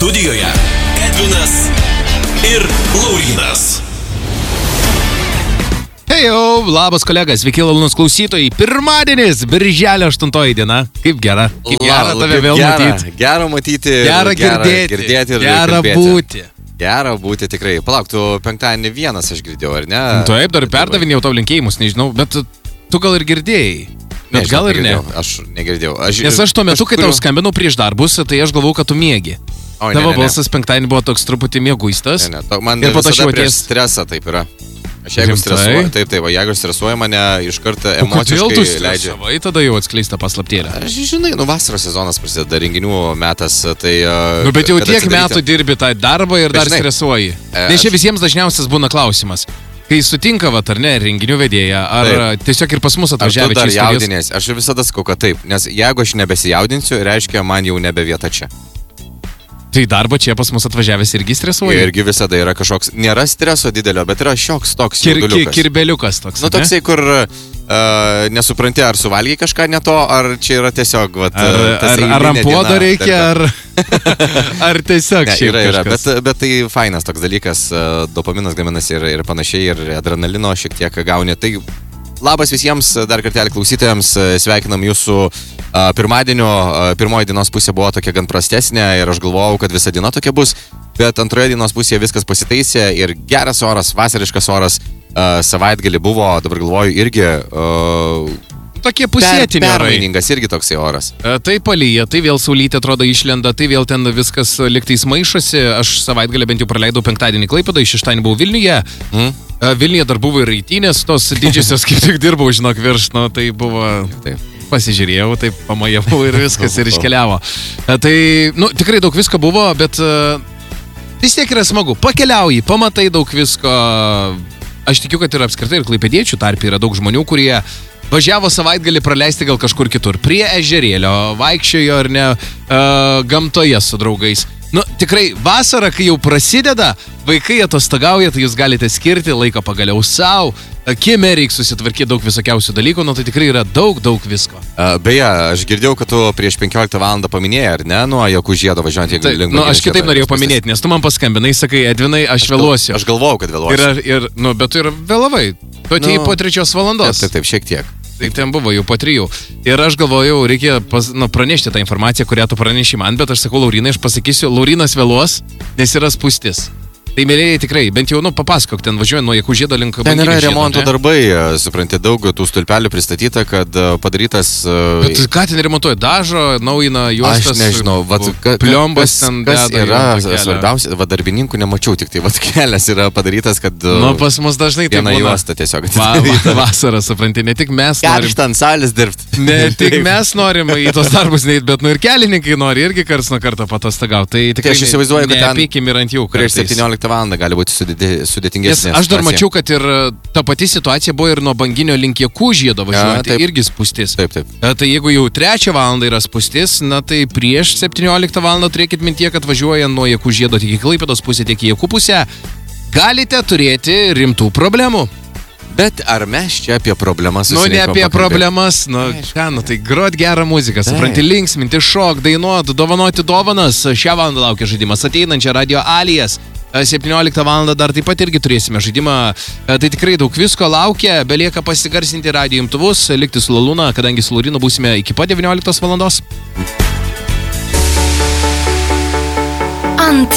Studijoje Edvinas ir Laurynas. Hejo, labas kolegas, sveiki malonūs klausytojai. Pirmadienis, birželio 8 diena. Kaip gera tave vėl matyti. Gera matyti. Gera girdėti ir gera būti. Gera būti tikrai. Palauk, tu penktadienį vienas aš girdėjau, ar ne? Taip, dar perdavinėjau tau linkėjimus, nežinau, bet tu gal ir girdėjai. Bet gal ir ne. Aš negirdėjau. Nes aš tuo metu, kai tau skambinau prieš darbus, tai aš galvau, kad tu miegi. Tavo balsas penktadienį buvo toks truputį mieguistas. Man visada prieš stresą taip yra. Aš jeigu stresuoju, jeigu stresuoju, mane iš karto emociškai leidžia. Savai tada jau atskleista paslaptėlė. Aš žinai, vasaros sezonas prasideda, renginių metas, tai... bet jau tiek metų dirbi tą darbą ir dar stresuoji. Nes čia visiems dažniausias būna klausimas. Kai sutinka, ar ne, renginių vedėja, ar tiesiog ir pas mus atvažiavę čia į studijas? Aš visada sakau, kad taip, nes jeigu aš nebesijaudinsiu, reiškia, man jau nebe vieta čia. Tai darbo čia pas mus atvažiavęs irgi stresuoja? Irgi visada yra kažkoks, nėra streso didelio, bet yra šioks toks jauduliukas. Kirbeliukas toks. Toksai, kur nesupranti, ar suvalgiai kažką ne to, ar čia yra tiesiog, ar ampuodo reikia, ar tiesiog šiaip kažkas. Bet tai fainas toks dalykas, dopaminas gaminasi ir panašiai, ir adrenalino šiek tiek gauni. Tai labas visiems, dar kartelį klausytojams, sveikinam jūsų pirmadienio. Pirmoji dienos pusė buvo tokia gan prastesnė ir aš galvojau, kad visa diena tokia bus, bet antroje dienos pusėje viskas pasitaisė ir geras oras, vasariškas oras, savaitgalį buvo, dabar galvoju, irgi tokie pusėtiniai permainingas irgi toksai oras. Tai palyja, tai vėl saulytė atrodo išlenda, tai vėl ten viskas liktais maišosi. Aš savaitgalį bent jau praleidau penktadienį Klaipėdoje, šeštadienį buvau Vilniuje. Vilniuje dar buvo ir rytinės, tos didžiosios kaip tik dirbau, žinok, virš, tai buvo... Pasižiūrėjau, taip pamajavau ir viskas ir iškeliavo. Tai, tikrai daug visko buvo, bet vis tiek yra smagu. Pakeliauji, pamatai daug visko. Aš tikiu, kad ir apskritai ir klaipėdiečių tarpe yra daug žmonių, kurie važiavo savaitgalį praleisti gal kažkur kitur. Prie ežerėlio, vaikščiojo ar ne, gamtoje su draugais. Tikrai vasara, kai jau prasideda, vaikai atostogauja, tai jūs galite skirti laiko pagaliau savo. Kieme reikia susitvarkyti daug visokiausių dalykų, tai tikrai yra daug visko. Beje, aš girdėjau, kad tu prieš 15 valandą paminėjai, ar ne, nuo Jakų žiedo važiuojant, jeigu link... Aš kitaip norėjau paminėti, nes tu man paskambinai, sakai, Edvinai, aš vėluosiu. Aš galvojau, kad vėluosiu. Bet tu ir vėlavai. Tu atėjai po 3 valandos. Taip, šiek tiek. Tai ten buvo jau po 3. Ir aš galvojau, reikia pranešti tą informaciją, kurią tu praneši man, bet aš sakau Laurynai, aš pasakysiu, Laurynas vėluos, nes yra spūstis. Tai mėlėjai tikrai, bent jau, papasakok, ten važiuojant nuo Jakų žiedo link... Ten yra remonto darbai, supranti, daug tų stulpelių pristatyta, kad padarytas... Bet ką ten remontuoja? Dažo, naujina juostas? Aš nežinau, pliombas ten kas yra svarbiausia, darbininkų nemačiau, tik tai kelias yra padarytas, kad... Pas mus dažnai tai būna. Viena juosta tiesiog. Vasara, supranti, ne tik mes norim... Karšta ant salės dirbti. Ne tik mes norim į tos darbus neit, bet ir kelininkai nori irgi karts nuo karto patostagauti. Tai tikrai nepykim ir ant jų prieš 17 valandą gali būti sudėtingesnė. Aš dar mačiau, kad ir ta pati situacija buvo ir nuo Banginio link Jakų žiedo važiuojant, irgi spūstis. Taip. Tai jeigu jau 3 valandą yra spūstis, tai prieš 17 valandą turėkit mintie, kad važiuojant nuo Jakų žiedo tiek į Klaipėdos pusę, tiek į Jakų pusę, galite turėti rimtų problemų. Bet ar mes čia apie problemas susirinkom? Ne apie problemas, tai grot gerą muziką, supranti, linksminti, šok, dainuot, dovanoti dovanas. Šią valandą laukia žaidimas ateinančią Radio Alijas. 17 valandą dar taip pat irgi turėsime žaidimą. Tai tikrai daug visko laukia, belieka pasigarsinti radijo imtuvus, likti su Lalūna, kadangi su Laurynu būsime iki pat 19 valandos.